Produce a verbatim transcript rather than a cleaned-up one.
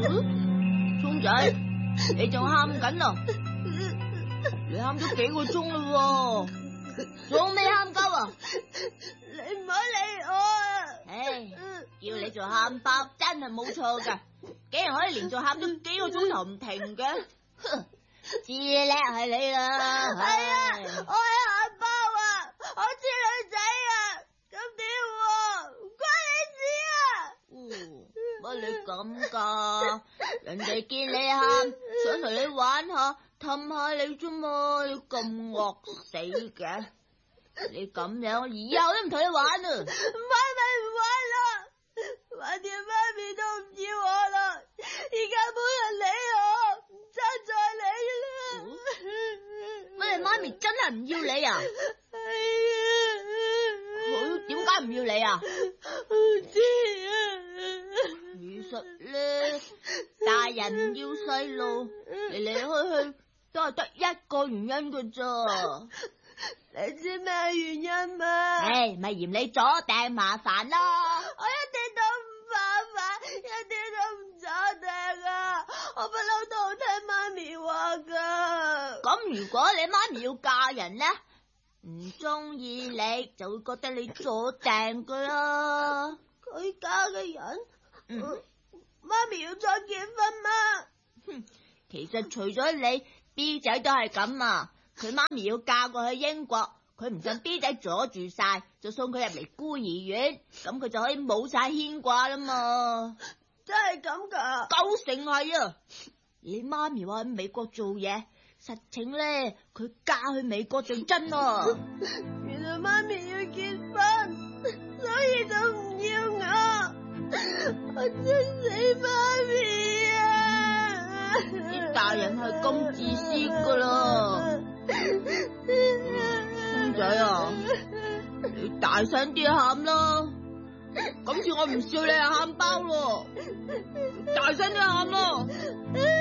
聰仔，你仲喊緊啊？你喊咗幾個鐘啦，仲未喊夠啊？ 你唔好理我啊！ 唉，叫你做喊包真係冇錯噶，竟然可以連續喊咗幾個鐘頭唔停嘅，哼，至叻係你啦。 係啊，我係喊包啊，我知女仔啊，咁點喎？唔關你事啊！ 乜你咁噶？人哋見你喊，想同你玩下，氹下你啫嘛，你咁惡死嘅！你咁樣，以後都唔同你玩啊！ 唔玩咪唔玩啦，橫掂媽咪都唔要我啦，而家冇人理我，唔爭再理啦。 乜你媽咪真係唔要你啊？ 係啊， 佢點解唔要你啊？ 唔知啊。 其實咧，大人唔要細路，嚟嚟去去都係得一個原因噶咋。 你知咩原因嘛？ 唉，咪嫌你阻掟麻煩咯。 我一啲都唔麻煩，一啲都唔阻掟啊！我不嬲都好聽媽咪話噶。 咁如果你媽咪要嫁人咧，唔中意你就會覺得你阻掟噶啦。 佢嫁嘅人， 嗯， 媽咪要再結婚嗎？ 哼，其實除咗你 ，B 仔都係咁啊。佢媽咪要嫁過去英國，佢唔想 B 仔阻住晒，就送佢入嚟孤兒院，咁佢就可以冇晒牽掛啦嘛。 真係咁噶？ 九成係啊！你媽咪話喺美國做嘢，實情咧佢嫁去美國仲真啊。 原來媽咪要結婚，所以就唔要我，我真死媽咪啊！ 啲大人係咁自私噶啦。聰仔啊，你大聲啲喊啦！今次我唔笑你係喊包咯，大聲啲喊咯！